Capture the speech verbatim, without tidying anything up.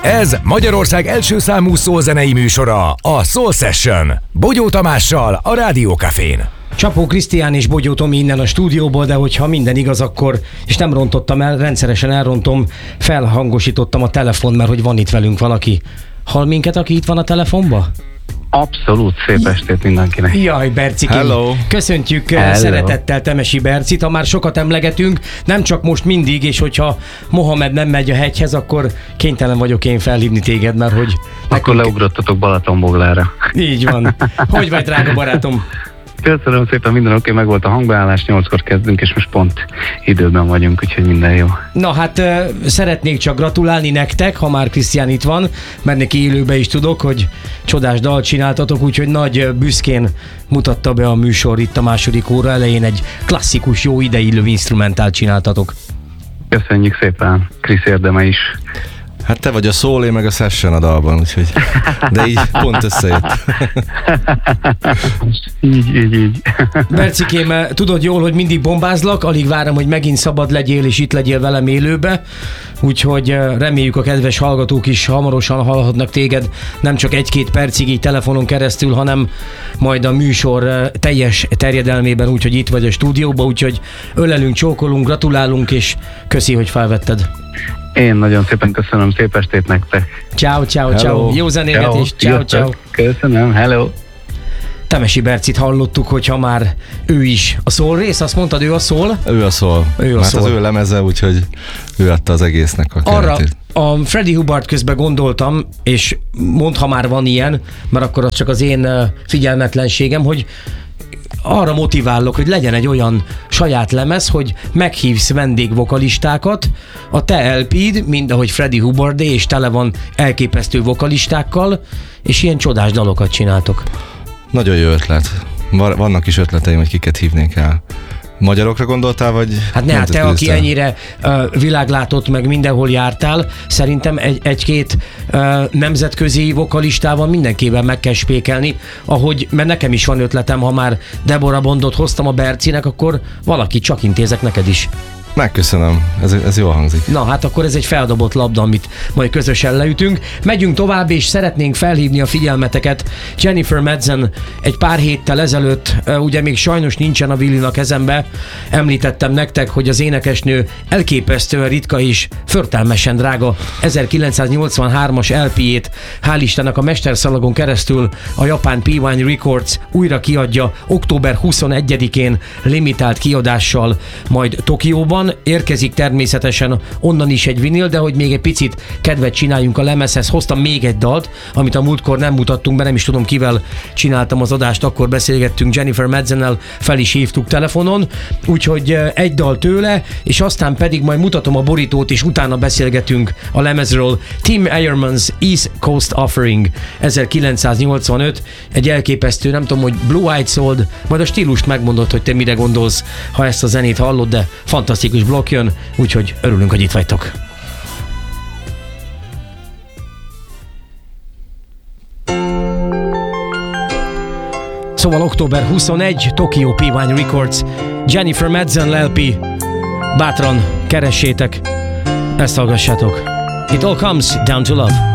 Ez Magyarország első számú szólzenei műsora, a Soul Session. Bogyó Tamással, a Rádió Cafén. Csapó Krisztián és Bogyó Tomi innen a stúdióból, de hogyha minden igaz, akkor, és nem rontottam el, rendszeresen elrontom, felhangosítottam a telefon, mert hogy van itt velünk valaki. Hall minket, aki itt van a telefonba? Abszolút, szép estét mindenkinek. Jaj, Bercikém. Hello. Köszöntjük Hello. Szeretettel Temesi Bercit, ha már sokat emlegetünk, nem csak most mindig, és hogyha Mohamed nem megy a hegyhez, akkor kénytelen vagyok én felhívni téged, mert hogy... Akkor leugrottatok Balatonboglára. Így van. Hogy vagy, drága barátom? Köszönöm szépen, minden oké, meg volt a hangbeállás, nyolckor kezdünk, és most pont időben vagyunk, úgyhogy minden jó. Na hát szeretnék csak gratulálni nektek, ha már Krisztián itt van, mert neki élőbe is tudok, hogy csodás dalt csináltatok, úgyhogy nagy büszkén mutatta be a műsor itt a második óra elején, egy klasszikus, jó ideillő instrumentált csináltatok. Köszönjük szépen, Krisz érdeme is. Hát te vagy a soul, én meg a session a dalban, úgyhogy... De így pont összejött. így, így, így. Bercikém, tudod jól, hogy mindig bombázlak, alig várom, hogy megint szabad legyél, és itt legyél velem élőbe, úgyhogy reméljük a kedves hallgatók is hamarosan hallhatnak téged, nem csak egy-két percig így telefonon keresztül, hanem majd a műsor teljes terjedelmében, úgyhogy itt vagy a stúdióban, úgyhogy ölelünk, csókolunk, gratulálunk, és köszi, hogy felvetted. Én nagyon szépen köszönöm, szép estét nektek. Ciao, ciao, ciao. Jó zenéget, és ciao, ciao. Köszönöm, hello. Temesi Bercit hallottuk, hogyha már ő is a soul rész, azt mondtad, ő a soul? Ő a soul. Ő a Mert soul. az ő lemeze, úgyhogy ő adta az egésznek a Arra keretét. a Freddie Hubbard közben gondoltam, és mondd, ha már van ilyen, mert akkor az csak az én figyelmetlenségem, hogy arra motivállok, hogy legyen egy olyan saját lemez, hogy meghívsz vendégvokalistákat, a te el pé-d, mind ahogy Freddie Hubbardé, és tele van elképesztő vokalistákkal, és ilyen csodás dalokat csináltok. Nagyon jó ötlet. Vannak is ötleteim, hogy kiket hívnék el. Magyarokra gondoltál, vagy... Hát ne, hát te, aki nemzetközi? ennyire uh, világlátott, meg mindenhol jártál, szerintem egy, egy-két uh, nemzetközi vokalistával mindenképpen meg kell spékelni, ahogy, mert nekem is van ötletem, ha már Deborah Bondot hoztam a Bercinek, akkor valaki csak intézek neked is. Megköszönöm, ez, ez jól hangzik. Na hát akkor ez egy feldobott labda, amit majd közösen leütünk. Megyünk tovább, és szeretnénk felhívni a figyelmeteket. Jennifer Madsen egy pár héttel ezelőtt, ugye még sajnos nincsen a Willinak a kezembe, említettem nektek, hogy az énekesnő elképesztően ritka és förtelmesen drága ezerkilencszáznyolcvanhármas el pé-jét, hál' Istennek a mesterszalagon keresztül a japán pé egy Records újra kiadja október huszonegyedikén limitált kiadással majd Tokióban. Érkezik természetesen onnan is egy vinil, de hogy még egy picit kedvet csináljunk a lemezhez, hoztam még egy dalt, amit a múltkor nem mutattunk be, nem is tudom kivel csináltam az adást, akkor beszélgettünk Jennifer Madsennel, fel is hívtuk telefonon, úgyhogy egy dal tőle, és aztán pedig majd mutatom a borítót, és utána beszélgetünk a lemezről. Tim Eyerman's East Coast Offering ezerkilencszáznyolcvanöt, egy elképesztő, nem tudom, hogy Blue Eyed Soul, majd a stílust megmondod, hogy te mire gondolsz, ha ezt a zenét hallod, de fantasztikus blokk jön, úgyhogy örülünk, hogy itt vagytok. Szóval október huszonegyedike, Tokyo pé egy Records, Jennifer Madsen el pé, bátran keressétek, ezt hallgassátok. It all comes down to love.